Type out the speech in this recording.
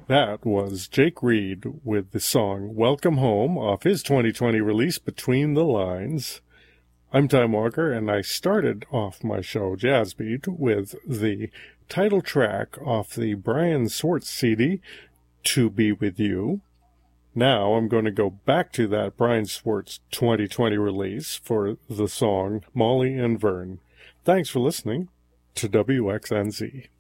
That was Jake Reed with the song Welcome Home off his 2020 release Between the Lines. I'm Time Walker, and I started off my show Jazzbeat with the title track off the Brian Swartz CD, To Be With You. Now I'm going to go back to that Brian Swartz 2020 release for the song Molly and Vern. Thanks for listening to WXNZ.